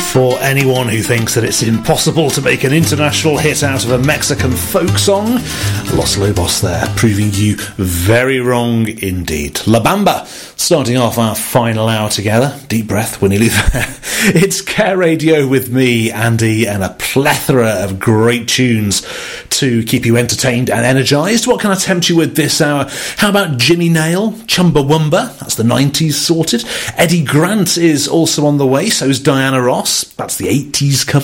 For anyone who thinks that it's impossible to make an international hit out of a Mexican folk song, Los Lobos there, proving you very wrong indeed. La Bamba, starting off our final hour together. Deep breath, we're nearly there. It's Care Radio with me, Andy, and a plethora of great tunes to keep you entertained and energised. What can I tempt you with this hour? How about Jimmy Nail, Chumbawamba? That's the 90s sorted. Eddie Grant is also on the way, so is Diana Ross. That's the 80s cover.